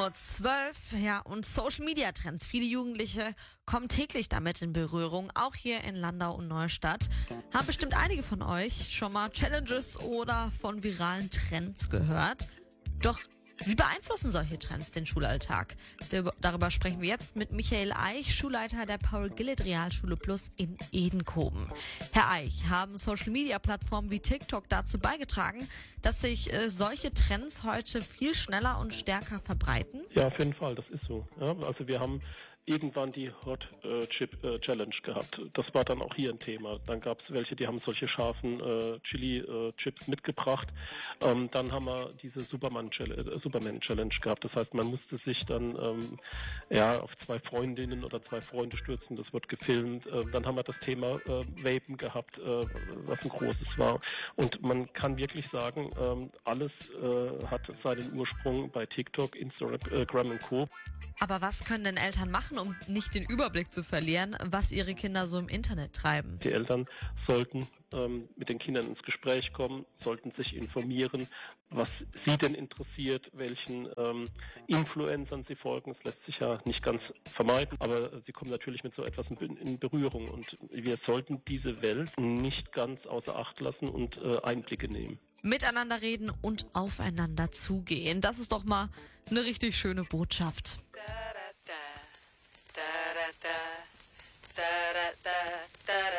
7:12 Uhr, ja, und Social-Media-Trends. Viele Jugendliche kommen täglich damit in Berührung, auch hier in Landau und Neustadt. Haben bestimmt einige von euch schon mal Challenges oder von viralen Trends gehört. Doch wie beeinflussen solche Trends den Schulalltag? Darüber sprechen wir jetzt mit Michael Eich, Schulleiter der Paul-Gillett-Realschule Plus in Edenkoben. Herr Eich, haben Social-Media-Plattformen wie TikTok dazu beigetragen, dass sich solche Trends heute viel schneller und stärker verbreiten? Ja, auf jeden Fall, das ist so. Ja, also wir haben irgendwann die Hot Chip Challenge gehabt. Das war dann auch hier ein Thema. Dann gab es welche, die haben solche scharfen Chili Chips mitgebracht. Dann haben wir diese Superman Challenge gehabt. Das heißt, man musste sich dann auf 2 Freundinnen oder 2 Freunde stürzen. Das wird gefilmt. Dann haben wir das Thema Vapen gehabt, was ein großes war. Und man kann wirklich sagen, alles hat seinen Ursprung bei TikTok, Instagram und Co. Aber was können denn Eltern machen, um nicht den Überblick zu verlieren, was ihre Kinder so im Internet treiben? Die Eltern sollten mit den Kindern ins Gespräch kommen, sollten sich informieren, was sie denn interessiert, welchen Influencern sie folgen. Das lässt sich ja nicht ganz vermeiden, aber sie kommen natürlich mit so etwas in Berührung. Und wir sollten diese Welt nicht ganz außer Acht lassen und Einblicke nehmen. Miteinander reden und aufeinander zugehen. Das ist doch mal eine richtig schöne Botschaft.